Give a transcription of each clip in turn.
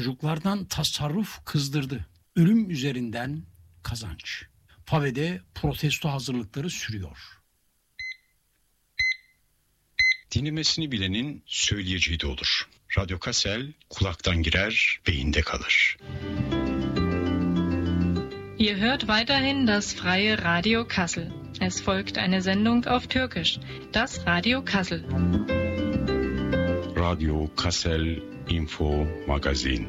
Çocuklardan tasarruf kızdırdı. Ölüm üzerinden kazanç. Fave'de protesto hazırlıkları sürüyor. Dinlemesini bilenin söyleyeceği de olur. Radyo Kassel kulaktan girer, beyinde kalır. Ihr hört weiterhin das freie Radio Kassel. Es folgt eine Sendung auf Türkisch, das Radio Kassel. Radio Kassel Info Magazin.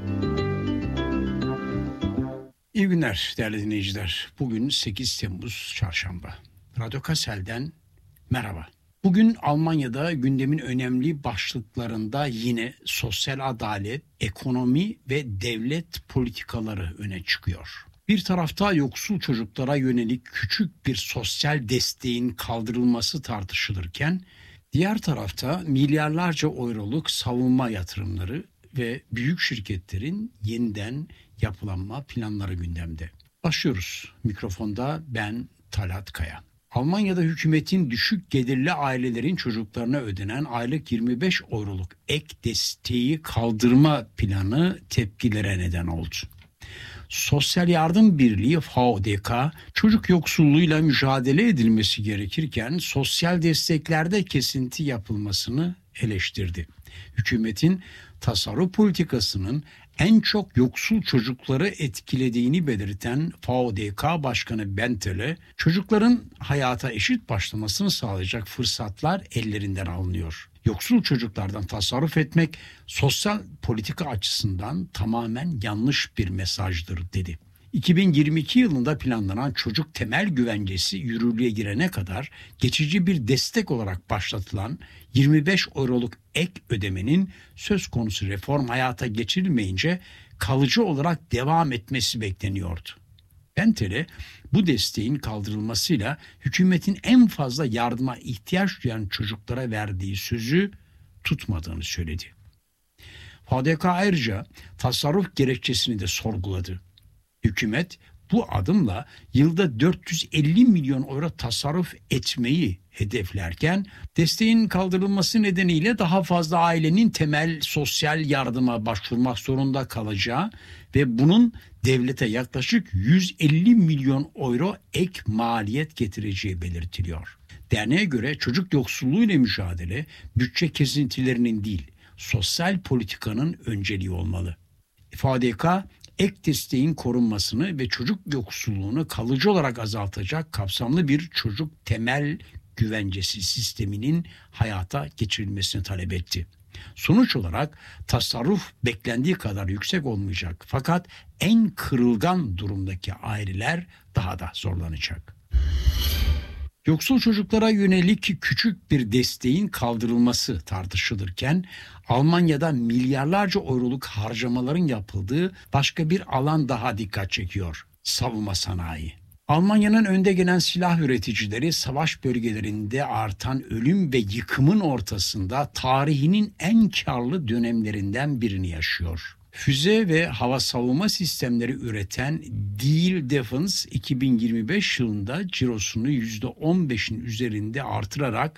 İyi günler değerli dinleyiciler. Bugün 8 Temmuz Çarşamba. Radyo Kassel'den merhaba. Bugün Almanya'da gündemin önemli başlıklarında yine sosyal adalet, ekonomi ve devlet politikaları öne çıkıyor. Bir tarafta yoksul çocuklara yönelik küçük bir sosyal desteğin kaldırılması tartışılırken, diğer tarafta milyarlarca euroluk savunma yatırımları ve büyük şirketlerin yeniden yapılanma planları gündemde. Başlıyoruz. Mikrofonda ben Talat Kaya. Almanya'da hükümetin düşük gelirli ailelerin çocuklarına ödenen aylık 25 euroluk ek desteği kaldırma planı tepkilere neden oldu. Sosyal Yardım Birliği VDK, çocuk yoksulluğuyla mücadele edilmesi gerekirken sosyal desteklerde kesinti yapılmasını eleştirdi. Hükümetin tasarruf politikasının en çok yoksul çocukları etkilediğini belirten VDK Başkanı Bentele, çocukların hayata eşit başlamasını sağlayacak fırsatlar ellerinden alınıyor. Yoksul çocuklardan tasarruf etmek sosyal politika açısından tamamen yanlış bir mesajdır dedi. 2022 yılında planlanan çocuk temel güvencesi yürürlüğe girene kadar geçici bir destek olarak başlatılan 25 euroluk ek ödemenin söz konusu reform hayata geçirilmeyince kalıcı olarak devam etmesi bekleniyordu. Bentele bu desteğin kaldırılmasıyla hükümetin en fazla yardıma ihtiyaç duyan çocuklara verdiği sözü tutmadığını söyledi. VDK ayrıca tasarruf gerekçesini de sorguladı. Hükümet bu adımla yılda 450 milyon euro tasarruf etmeyi hedeflerken desteğin kaldırılması nedeniyle daha fazla ailenin temel sosyal yardıma başvurmak zorunda kalacağı ve bunun devlete yaklaşık 150 milyon euro ek maliyet getireceği belirtiliyor. Derneğe göre çocuk yoksulluğuyla mücadele bütçe kesintilerinin değil, sosyal politikanın önceliği olmalı. VDK ek desteğin korunmasını ve çocuk yoksulluğunu kalıcı olarak azaltacak kapsamlı bir çocuk temel güvencesi sisteminin hayata geçirilmesini talep etti. Sonuç olarak tasarruf beklendiği kadar yüksek olmayacak fakat en kırılgan durumdaki aileler daha da zorlanacak. Yoksul çocuklara yönelik küçük bir desteğin kaldırılması tartışılırken Almanya'da milyarlarca euroluk harcamaların yapıldığı başka bir alan daha dikkat çekiyor: savunma sanayi. Almanya'nın önde gelen silah üreticileri savaş bölgelerinde artan ölüm ve yıkımın ortasında tarihinin en karlı dönemlerinden birini yaşıyor. Füze ve hava savunma sistemleri üreten Diehl Defense 2025 yılında cirosunu %15'in üzerinde artırarak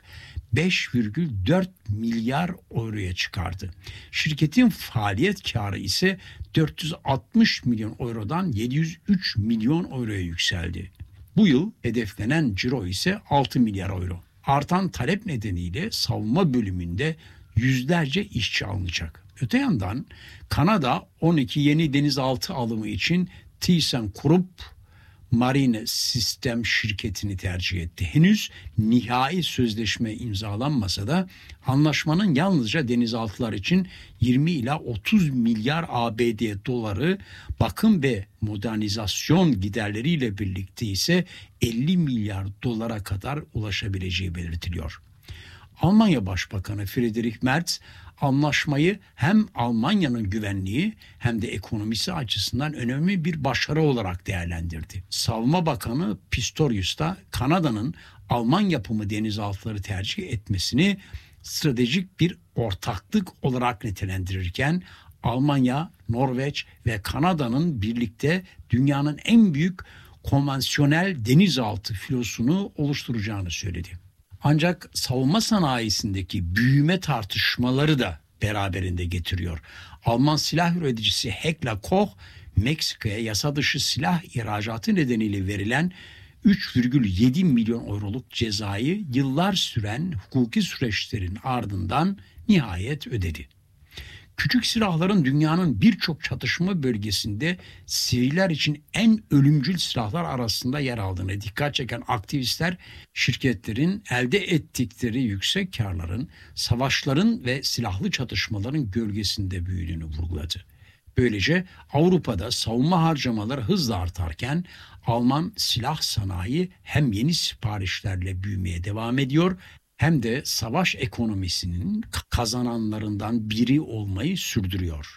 5,4 milyar euroya çıkardı. Şirketin faaliyet karı ise 460 milyon eurodan 703 milyon euroya yükseldi. Bu yıl hedeflenen ciro ise 6 milyar euro. Artan talep nedeniyle savunma bölümünde yüzlerce işçi alınacak. Öte yandan Kanada 12 yeni denizaltı alımı için ThyssenKrupp Marine Sistem şirketini tercih etti. Henüz nihai sözleşme imzalanmasa da anlaşmanın yalnızca denizaltılar için 20 ila 30 milyar ABD doları, bakım ve modernizasyon giderleriyle birlikte ise 50 milyar dolara kadar ulaşabileceği belirtiliyor. Almanya Başbakanı Friedrich Merz anlaşmayı hem Almanya'nın güvenliği hem de ekonomisi açısından önemli bir başarı olarak değerlendirdi. Savunma Bakanı Pistorius da Kanada'nın Alman yapımı denizaltıları tercih etmesini stratejik bir ortaklık olarak nitelendirirken Almanya, Norveç ve Kanada'nın birlikte dünyanın en büyük konvansiyonel denizaltı filosunu oluşturacağını söyledi. Ancak savunma sanayisindeki büyüme tartışmaları da beraberinde getiriyor. Alman silah üreticisi Heckler Koch, Meksika'ya yasa dışı silah ihracatı nedeniyle verilen 3,7 milyon euroluk cezayı yıllar süren hukuki süreçlerin ardından nihayet ödedi. Küçük silahların dünyanın birçok çatışma bölgesinde siviller için en ölümcül silahlar arasında yer aldığını dikkat çeken aktivistler, şirketlerin elde ettikleri yüksek karların, savaşların ve silahlı çatışmaların gölgesinde büyüdüğünü vurguladı. Böylece Avrupa'da savunma harcamaları hızla artarken Alman silah sanayi hem yeni siparişlerle büyümeye devam ediyor hem de savaş ekonomisinin kazananlarından biri olmayı sürdürüyor.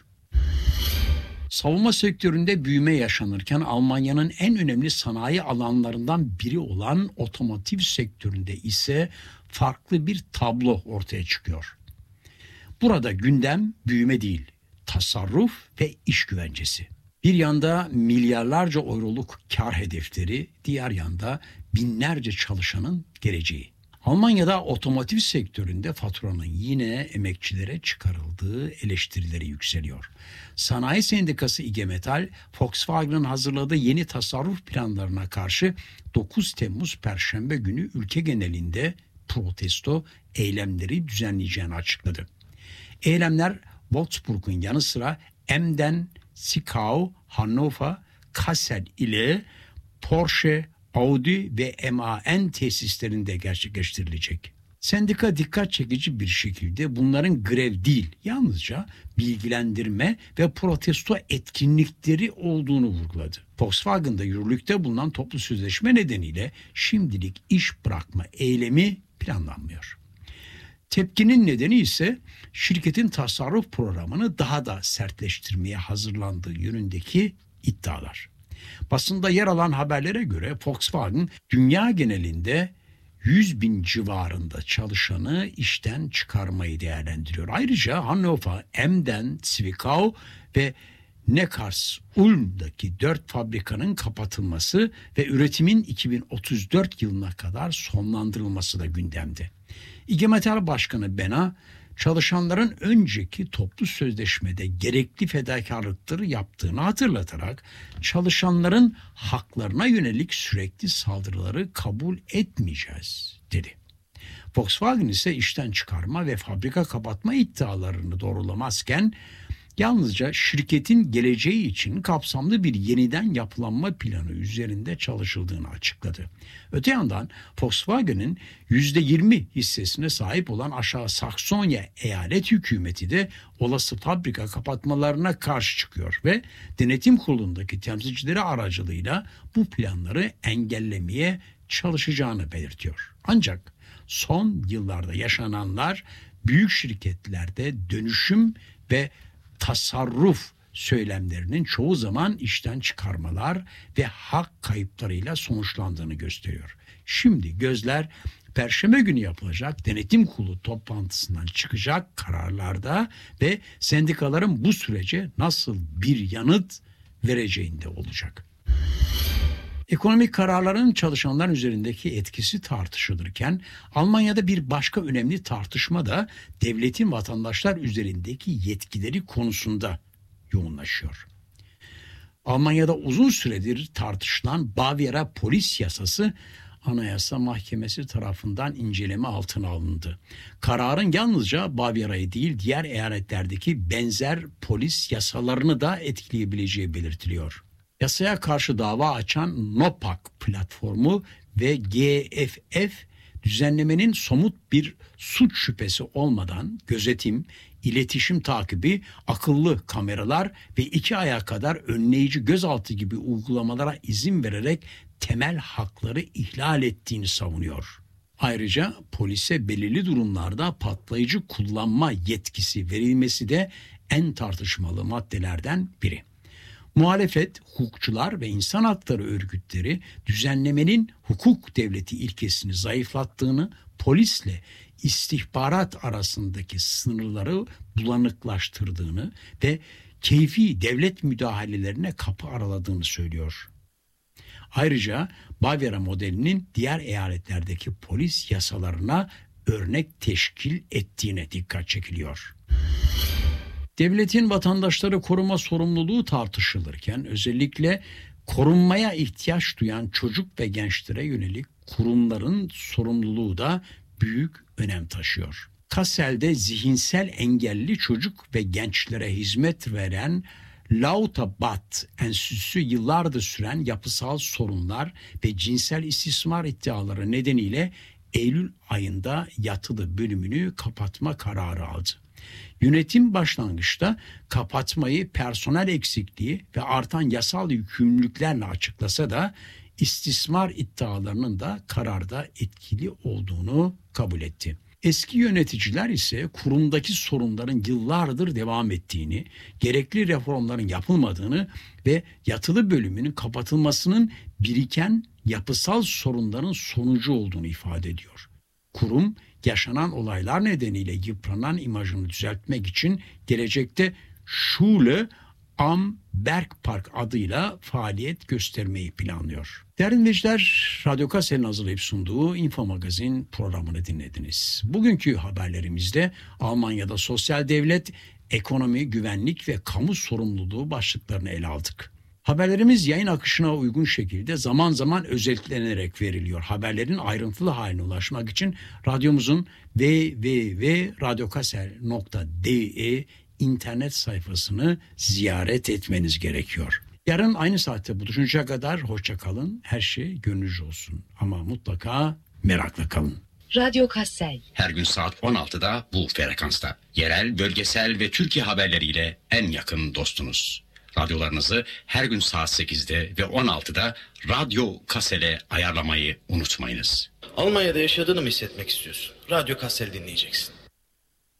Savunma sektöründe büyüme yaşanırken Almanya'nın en önemli sanayi alanlarından biri olan otomotiv sektöründe ise farklı bir tablo ortaya çıkıyor. Burada gündem büyüme değil, tasarruf ve iş güvencesi. Bir yanda milyarlarca euroluk kar hedefleri, diğer yanda binlerce çalışanın geleceği. Almanya'da otomotiv sektöründe faturanın yine emekçilere çıkarıldığı eleştirileri yükseliyor. Sanayi Sendikası IG Metall, Volkswagen'ın hazırladığı yeni tasarruf planlarına karşı 9 Temmuz Perşembe günü ülke genelinde protesto eylemleri düzenleyeceğini açıkladı. Eylemler Wolfsburg'un yanı sıra Emden, Zwickau, Hannover, Kassel ile Porsche, Audi ve MAN tesislerinde gerçekleştirilecek. Sendika dikkat çekici bir şekilde bunların grev değil, yalnızca bilgilendirme ve protesto etkinlikleri olduğunu vurguladı. Volkswagen'da yürürlükte bulunan toplu sözleşme nedeniyle şimdilik iş bırakma eylemi planlanmıyor. Tepkinin nedeni ise şirketin tasarruf programını daha da sertleştirmeye hazırlandığı yönündeki iddialar. Basında yer alan haberlere göre Volkswagen dünya genelinde 100 bin civarında çalışanı işten çıkarmayı değerlendiriyor. Ayrıca Hannover, Emden, Zwickau ve Neckarsulm'daki 4 fabrikanın kapatılması ve üretimin 2034 yılına kadar sonlandırılması da gündemde. IG Metall Başkanı Bena, çalışanların önceki toplu sözleşmede gerekli fedakarlıkları yaptığını hatırlatarak çalışanların haklarına yönelik sürekli saldırıları kabul etmeyeceğiz dedi. Volkswagen ise işten çıkarma ve fabrika kapatma iddialarını doğrulamazken yalnızca şirketin geleceği için kapsamlı bir yeniden yapılanma planı üzerinde çalışıldığını açıkladı. Öte yandan Volkswagen'in %20 hissesine sahip olan Aşağı Saksonya eyalet hükümeti de olası fabrika kapatmalarına karşı çıkıyor ve denetim kurulundaki temsilcileri aracılığıyla bu planları engellemeye çalışacağını belirtiyor. Ancak son yıllarda yaşananlar büyük şirketlerde dönüşüm ve tasarruf söylemlerinin çoğu zaman işten çıkarmalar ve hak kayıplarıyla sonuçlandığını gösteriyor. Şimdi gözler Perşembe günü yapılacak denetim kurulu toplantısından çıkacak kararlarda ve sendikaların bu sürece nasıl bir yanıt vereceğinde olacak. Ekonomik kararların çalışanlar üzerindeki etkisi tartışılırken Almanya'da bir başka önemli tartışma da devletin vatandaşlar üzerindeki yetkileri konusunda yoğunlaşıyor. Almanya'da uzun süredir tartışılan Bavyera polis yasası Anayasa Mahkemesi tarafından inceleme altına alındı. Kararın yalnızca Bavyera'yı değil diğer eyaletlerdeki benzer polis yasalarını da etkileyebileceği belirtiliyor. Yasaya karşı dava açan NOPAK platformu ve GFF düzenlemenin somut bir suç şüphesi olmadan gözetim, iletişim takibi, akıllı kameralar ve 2 aya kadar önleyici gözaltı gibi uygulamalara izin vererek temel hakları ihlal ettiğini savunuyor. Ayrıca polise belirli durumlarda patlayıcı kullanma yetkisi verilmesi de en tartışmalı maddelerden biri. Muhalefet, hukukçular ve insan hakları örgütleri düzenlemenin hukuk devleti ilkesini zayıflattığını, polisle istihbarat arasındaki sınırları bulanıklaştırdığını ve keyfi devlet müdahalelerine kapı araladığını söylüyor. Ayrıca Bavyera modelinin diğer eyaletlerdeki polis yasalarına örnek teşkil ettiğine dikkat çekiliyor. Devletin vatandaşları koruma sorumluluğu tartışılırken özellikle korunmaya ihtiyaç duyan çocuk ve gençlere yönelik kurumların sorumluluğu da büyük önem taşıyor. Kassel'de zihinsel engelli çocuk ve gençlere hizmet veren Lauterbat Enstitüsü yıllardır süren yapısal sorunlar ve cinsel istismar iddiaları nedeniyle Eylül ayında yatılı bölümünü kapatma kararı aldı. Yönetim başlangıçta kapatmayı personel eksikliği ve artan yasal yükümlülüklerle açıklasa da istismar iddialarının da kararda etkili olduğunu kabul etti. Eski yöneticiler ise kurumdaki sorunların yıllardır devam ettiğini, gerekli reformların yapılmadığını ve yatılı bölümünün kapatılmasının biriken yapısal sorunların sonucu olduğunu ifade ediyor. Kurum, yaşanan olaylar nedeniyle yıpranan imajını düzeltmek için gelecekte Schule am Bergpark adıyla faaliyet göstermeyi planlıyor. Değerli dinleyiciler, Radyo Kassel'in hazırlayıp sunduğu Info Magazin programını dinlediniz. Bugünkü haberlerimizde Almanya'da sosyal devlet, ekonomi, güvenlik ve kamu sorumluluğu başlıklarını ele aldık. Haberlerimiz yayın akışına uygun şekilde zaman zaman özetlenerek veriliyor. Haberlerin ayrıntılı haline ulaşmak için radyomuzun www.radyokassel.de internet sayfasını ziyaret etmeniz gerekiyor. Yarın aynı saatte buluşuncaya kadar hoşça kalın. Her şey gönlünüzce olsun. Ama mutlaka merakla kalın. Radyo Kassel. Her gün saat 16'da bu frekansta. Yerel, bölgesel ve Türkiye haberleriyle en yakın dostunuz. Radyolarınızı her gün saat 8'de ve 16'da Radyo Kassel'e ayarlamayı unutmayınız. Almanya'da yaşadığını mı hissetmek istiyorsun? Radyo Kassel dinleyeceksin.